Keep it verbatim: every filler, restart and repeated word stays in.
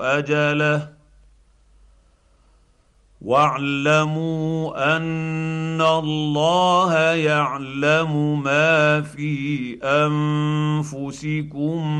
اجله واعلموا ان الله يعلم ما في انفسكم